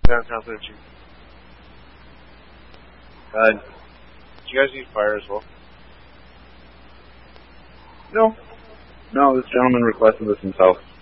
Downtown 13. Do you guys need fire as well? No. No, this gentleman requested this himself.